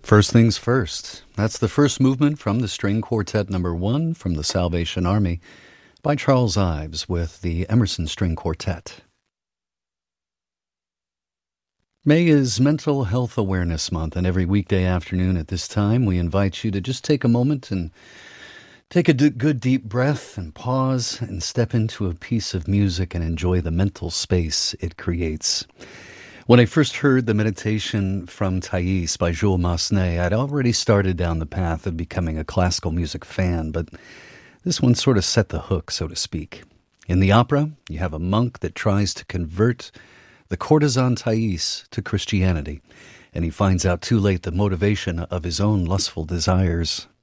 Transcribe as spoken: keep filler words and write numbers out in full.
First Things First. That's the first movement from the String Quartet Number One from the Salvation Army by Charles Ives with the Emerson String Quartet. May is Mental Health Awareness Month, and every weekday afternoon at this time, we invite you to just take a moment and take a d- good deep breath and pause and step into a piece of music and enjoy the mental space it creates. When I first heard the meditation from Thais by Jules Massenet, I'd already started down the path of becoming a classical music fan, but this one sort of set the hook, so to speak. In the opera, you have a monk that tries to convert the courtesan Thais to Christianity, and he finds out too late the motivation of his own lustful desires.